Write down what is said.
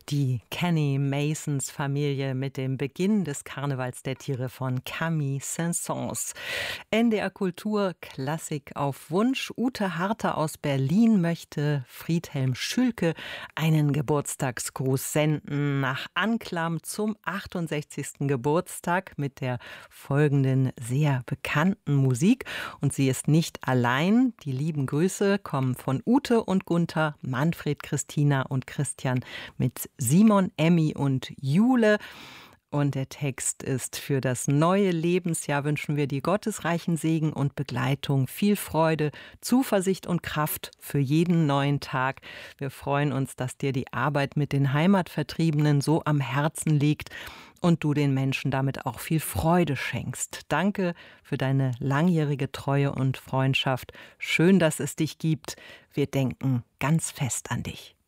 Die Kenny Masons Familie mit dem Beginn des Karnevals der Tiere von Camille Saint-Saëns. NDR Kultur Klassik auf Wunsch. Ute Harter aus Berlin möchte Friedhelm Schülke einen Geburtstagsgruß senden nach Anklam zum 68. Geburtstag mit der folgenden sehr bekannten Musik. Und sie ist nicht allein. Die lieben Grüße kommen von Ute und Gunther, Manfred, Christina und Christian mit Simon, Emmy und Jule. Und der Text ist: Für das neue Lebensjahr wünschen wir dir gottesreichen Segen und Begleitung, viel Freude, Zuversicht und Kraft für jeden neuen Tag. Wir freuen uns, dass dir die Arbeit mit den Heimatvertriebenen so am Herzen liegt und du den Menschen damit auch viel Freude schenkst. Danke für deine langjährige Treue und Freundschaft. Schön, dass es dich gibt. Wir denken ganz fest an dich.